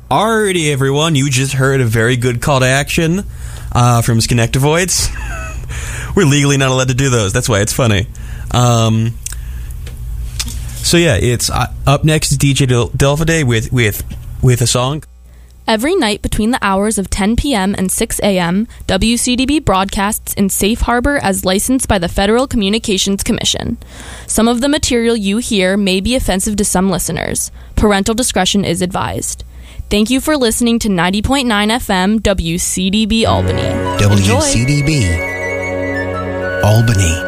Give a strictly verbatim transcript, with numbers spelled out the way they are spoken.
Alrighty, everyone, you just heard a very good call to action uh, from Schenectavoids. We're legally not allowed to do those. That's why it's funny. Um, so yeah, it's uh, up next is D J Del- Delvaday with with with a song. Every night between the hours of ten p.m. and six a.m., W C D B broadcasts in safe harbor as licensed by the Federal Communications Commission. Some of the material you hear may be offensive to some listeners. Parental discretion is advised. Thank you for listening to ninety point nine F M W C D B Albany. W C D B Albany.